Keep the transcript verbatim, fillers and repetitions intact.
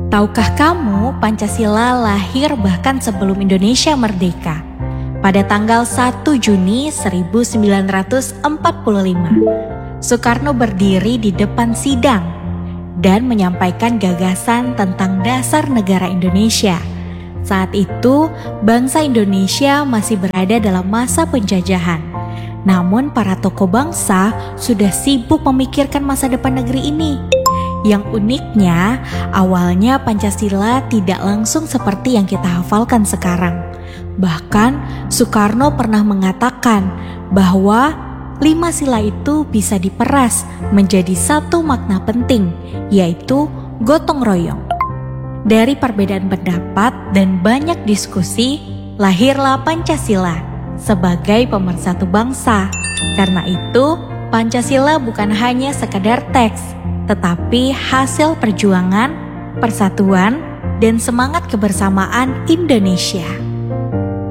Tahukah kamu Pancasila lahir bahkan sebelum Indonesia merdeka? Pada tanggal satu Juni seribu sembilan ratus empat puluh lima, Soekarno berdiri di depan sidang dan menyampaikan gagasan tentang dasar negara Indonesia. Saat itu, bangsa Indonesia masih berada dalam masa penjajahan. Namun para tokoh bangsa sudah sibuk memikirkan masa depan negeri ini. Yang uniknya, awalnya Pancasila tidak langsung seperti yang kita hafalkan sekarang. Bahkan Soekarno pernah mengatakan bahwa lima sila itu bisa diperas menjadi satu makna penting, yaitu gotong royong. Dari perbedaan pendapat dan banyak diskusi, lahirlah Pancasila sebagai pemersatu bangsa. Karena itu, Pancasila bukan hanya sekadar teks, tetapi hasil perjuangan, persatuan, dan semangat kebersamaan Indonesia.